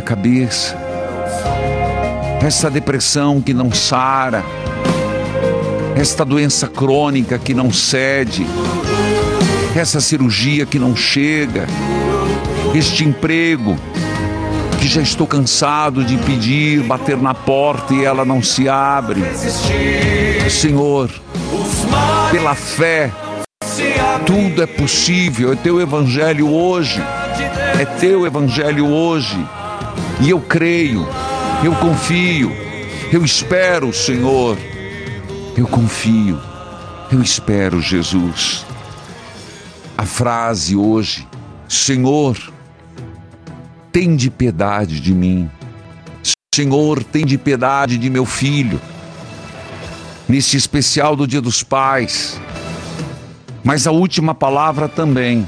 cabeça, esta depressão que não sara, esta doença crônica que não cede, essa cirurgia que não chega, este emprego que já estou cansado de pedir, bater na porta e ela não se abre. Senhor, pela fé, tudo é possível. É teu evangelho hoje, é teu evangelho hoje, e eu creio, eu confio, eu espero, Senhor, eu confio, eu espero, Jesus. A frase hoje: Senhor, tende piedade de mim. Senhor, tende piedade de meu filho, nesse especial do Dia dos Pais. Mas a última palavra também: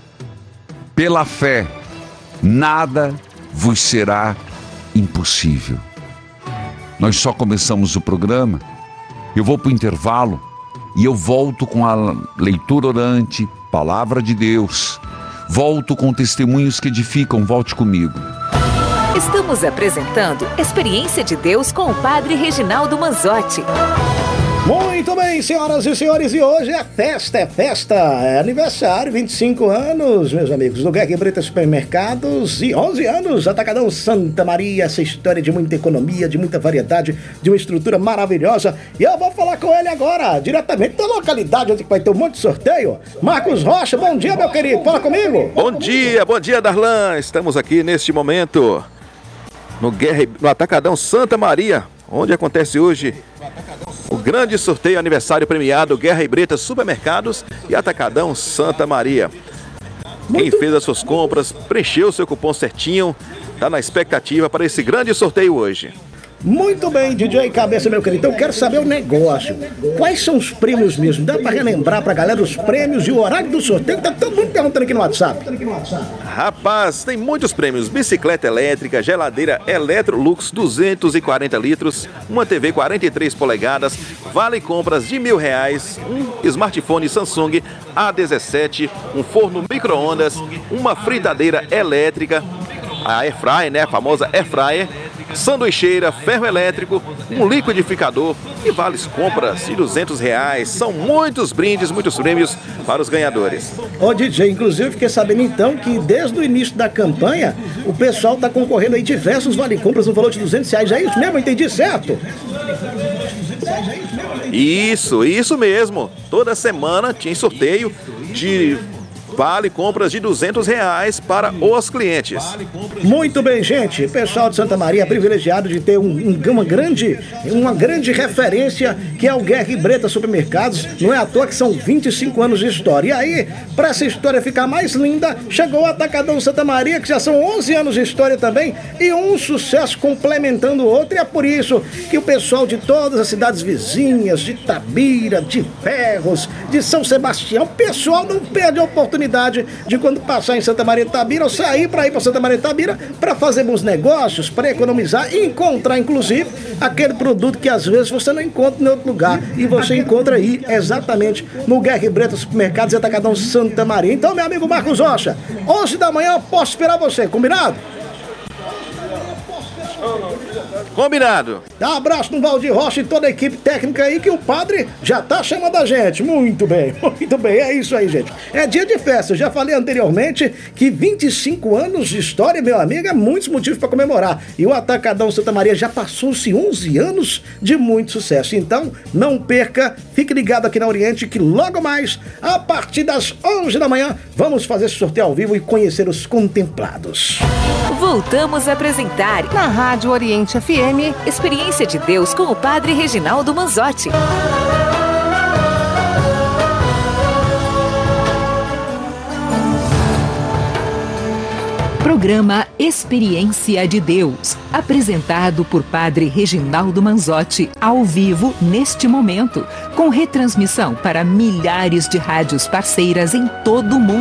pela fé, nada vos será impossível. Nós só começamos o programa, eu vou para o intervalo e eu volto com a leitura orante, palavra de Deus. Volto com testemunhos que edificam. Volte comigo. Estamos apresentando Experiência de Deus com o Padre Reginaldo Manzotti. Muito bem, senhoras e senhores, e hoje é festa, é aniversário, 25 anos, meus amigos, do Guerra e Breta Supermercados, e 11 anos, Atacadão Santa Maria, essa história de muita economia, de muita variedade, de uma estrutura maravilhosa, e eu vou falar com ele agora, diretamente da localidade onde vai ter um monte de sorteio. Marcos Rocha, bom dia, meu querido, fala comigo. Bom dia, Darlan, estamos aqui neste momento no Atacadão Santa Maria, onde acontece hoje o grande sorteio aniversário premiado Guerra e Breta Supermercados e Atacadão Santa Maria. Quem fez as suas compras, preencheu o seu cupom certinho, está na expectativa para esse grande sorteio hoje. Muito bem, DJ Cabeça, meu querido. Então eu quero saber o negócio. Quais são os prêmios mesmo? Dá pra relembrar pra galera os prêmios e o horário do sorteio? Tá todo mundo perguntando aqui no WhatsApp. Rapaz, tem muitos prêmios. Bicicleta elétrica, geladeira Electrolux 240 litros, uma TV 43 polegadas, vale compras de R$1.000, um smartphone Samsung A17, um forno micro-ondas, uma fritadeira elétrica, a Airfryer, né, a famosa Airfryer, sanduicheira, ferro elétrico, um liquidificador e vales compras de R$200. São muitos brindes, muitos prêmios para os ganhadores. Ô DJ, inclusive fiquei sabendo então que desde o início da campanha o pessoal está concorrendo aí diversos vale-compras no valor de R$200. É isso mesmo? Entendi certo? Isso mesmo. Toda semana tinha sorteio de vale compras de R$200 para os clientes. Muito bem, gente. O pessoal de Santa Maria é privilegiado de ter uma grande referência, que é o Guerra e Breta Supermercados. Não é à toa que são 25 anos de história. E aí, para essa história ficar mais linda, chegou o Atacadão Santa Maria, que já são 11 anos de história também, e um sucesso complementando o outro. E é por isso que o pessoal de todas as cidades vizinhas, de Itabira, de Ferros, de São Sebastião, o pessoal não perde a oportunidade de quando passar em Santa Maria de Itabira ou sair para ir para Santa Maria de Itabira para fazer bons negócios, para economizar e encontrar inclusive aquele produto que às vezes você não encontra em outro lugar e você encontra aí exatamente no Guerra e Breta Supermercados e Atacadão Santa Maria. Então, meu amigo Marcos Rocha, 11 da manhã eu posso esperar você, combinado? Combinado. Dá um abraço no Valdir Rocha e toda a equipe técnica aí, que o padre já tá chamando a gente. Muito bem, é isso aí, gente. É dia de festa, eu já falei anteriormente que 25 anos de história, meu amigo, é muitos motivos para comemorar. E o Atacadão Santa Maria já passou-se 11 anos de muito sucesso. Então, não perca, fique ligado aqui na Oriente que logo mais, a partir das 11 da manhã, vamos fazer esse sorteio ao vivo e conhecer os contemplados. Voltamos a apresentar na Rádio Oriente FM Experiência de Deus com o Padre Reginaldo Manzotti. Programa Experiência de Deus, apresentado por Padre Reginaldo Manzotti, ao vivo neste momento, com retransmissão para milhares de rádios parceiras em todo o mundo.